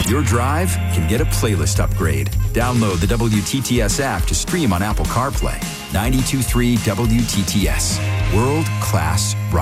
Your drive can get a playlist upgrade. Download the WTTS app to stream on Apple CarPlay. 92.3 WTTS. World-class rock.